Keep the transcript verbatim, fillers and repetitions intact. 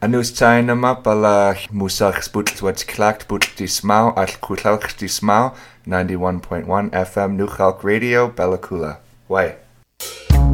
Anus Tainama Bala Musach Sputl What's Clacked Butl Dismau Al Kutalk Dismau ninety-one point one F M Nuchalk Radio Bella Kula. Why?